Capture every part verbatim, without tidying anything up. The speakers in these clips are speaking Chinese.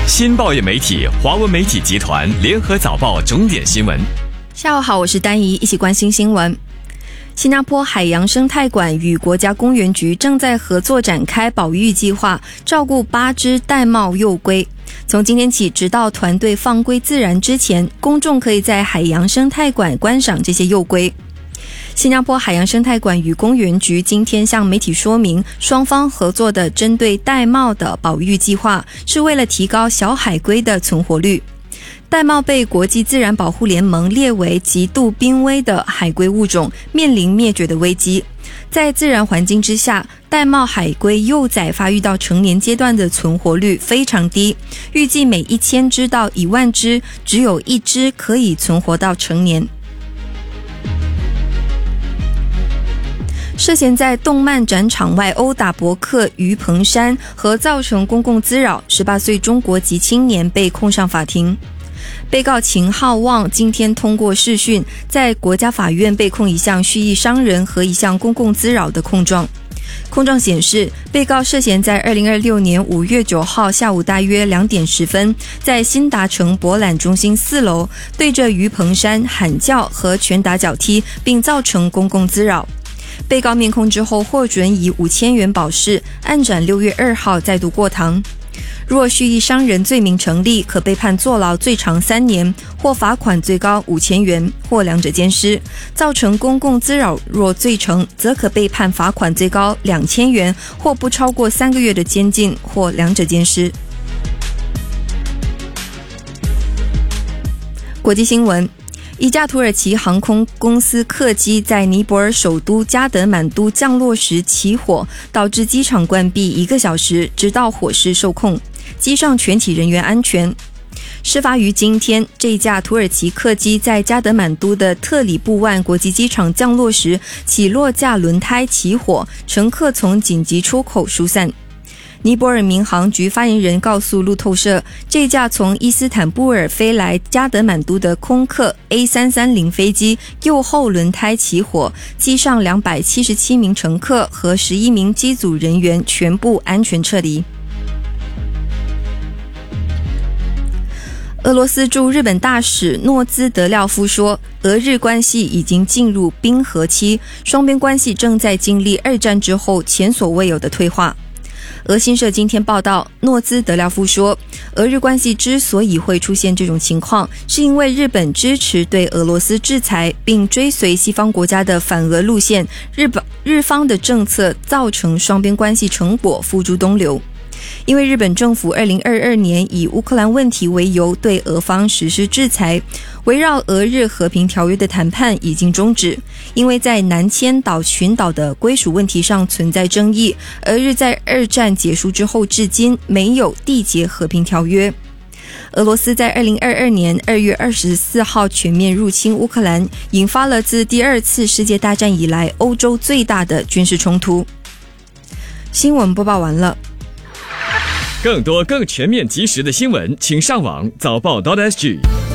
新报业媒体华文媒体集团联合早报重点新闻。 下午好，我是丹怡，一起关心新闻。新加坡海洋生态馆与国家公园局正在合作展开保育计划，照顾八只玳瑁幼龟。从今天起，直到团队放归自然之前，公众可以在海洋生态馆观赏这些幼龟。新加坡海洋生态馆与公园局今天向媒体说明，双方合作的针对玳瑁的保育计划是为了提高小海龟的存活率。玳瑁被国际自然保护联盟列为极度濒危的海龟物种，面临灭绝的危机。在自然环境之下，玳瑁海龟幼崽发育到成年阶段的存活率非常低，预计每一千只到一万只，只有一只可以存活到成年。涉嫌在动漫展场外殴打博客于鹏山和造成公共滋扰，十八岁中国籍青年被控上法庭。被告秦浩旺今天通过视讯在国家法院被控一项蓄意伤人和一项公共滋扰的控状。控状显示，被告涉嫌在二零二六年五月九号下午大约两点十分，在新达城博览中心四楼对着于鹏山喊叫和拳打脚踢，并造成公共滋扰。被告面控之后获准以五千元保释，案展六月二号再度过堂。若蓄意伤人罪名成立，可被判坐牢最长三年，或罚款最高五千元，或两者兼施。造成公共滋扰若罪成，则可被判罚款最高两千元，或不超过三个月的监禁，或两者兼施。国际新闻。一架土耳其航空公司客机在尼泊尔首都加德满都降落时起火，导致机场关闭一个小时，直到火势受控，机上全体人员安全。事发于今天，这架土耳其客机在加德满都的特里布万国际机场降落时，起落架轮胎起火，乘客从紧急出口疏散。尼泊尔民航局发言人告诉路透社，这架从伊斯坦布尔飞来加德满都的空客 A 三三零 飞机右后轮胎起火，机上两百七十七名乘客和十一名机组人员全部安全撤离。俄罗斯驻日本大使诺兹德廖夫说，俄日关系已经进入冰河期，双边关系正在经历二战之后前所未有的退化。俄新社今天报道，诺兹德廖夫说，俄日关系之所以会出现这种情况，是因为日本支持对俄罗斯制裁，并追随西方国家的反俄路线，日本日方的政策造成双边关系成果付诸东流。因为日本政府二零二二年以乌克兰问题为由对俄方实施制裁，围绕俄日和平条约的谈判已经终止，因为在南千岛群岛的归属问题上存在争议，俄日在二战结束之后至今没有缔结和平条约。俄罗斯在二零二二年二月二十四号全面入侵乌克兰，引发了自第二次世界大战以来欧洲最大的军事冲突。新闻播报完了。 更多更全面及时的新闻，请上网早报 .sg。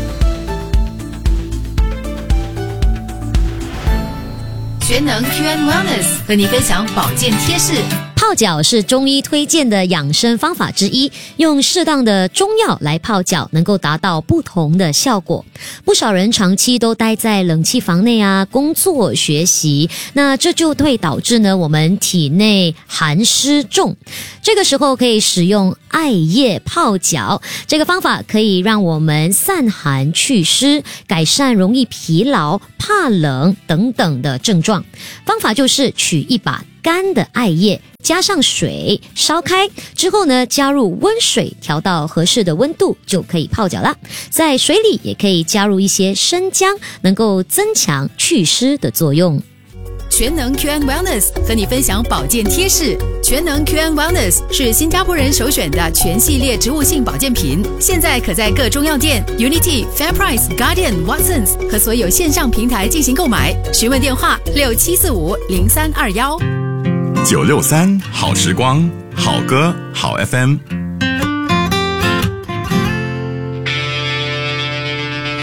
全能 Q and Wellness 和你分享保健贴士。 泡脚是中医推荐的养生方法之一，用适当的中药来泡脚，能够达到不同的效果。不少人长期都待在冷气房内啊，工作学习，那这就会导致呢我们体内寒湿重。这个时候可以使用艾叶泡脚，这个方法可以让我们散寒祛湿，改善容易疲劳、怕冷等等的症状。方法就是取一把干的艾叶，加上水烧开之后呢，加入温水调到合适的温度就可以泡脚了。在水里也可以加入一些生姜，能够增强祛湿的作用。 全能 Q and Wellness 和你分享保健贴士。全能 Q and Wellness 是新加坡人首选的全系列植物性保健品，现在可在各中药店、Unity、FairPrice、Guardian、Watsons 和所有线上平台进行购买。询问电话六七四五零三二一。 九六三好时光，好歌好 F M。